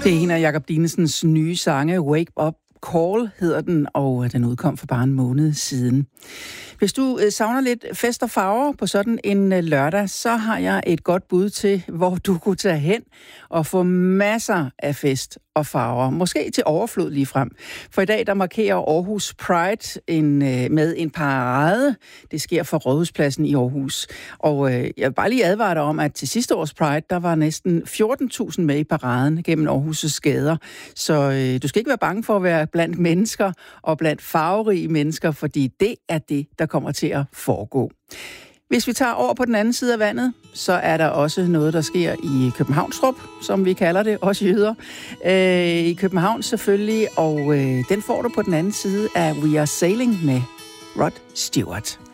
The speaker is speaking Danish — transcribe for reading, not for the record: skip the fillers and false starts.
Det er en af Jakob Dinesens nye sange, Wake Up Call hedder den, og den udkom for bare en måned siden. Hvis du savner lidt fest og farver på sådan en lørdag, så har jeg et godt bud til, hvor du kunne tage hen og få masser af fest og farver. Måske til overflod lige frem. For i dag der markerer Aarhus Pride med en parade. Det sker fra Rådhuspladsen i Aarhus. Og jeg vil bare lige advare dig om, at til sidste års Pride, der var næsten 14.000 med i paraden gennem Aarhus' gader. Så du skal ikke være bange for at være blandt mennesker og blandt farverige mennesker, fordi det er det, der kommer til at foregå. Hvis vi tager over på den anden side af vandet, så er der også noget, der sker i Københavnstrup, som vi kalder det, også jøder. I København selvfølgelig, og den får du på den anden side af We Are Sailing med Rod Stewart.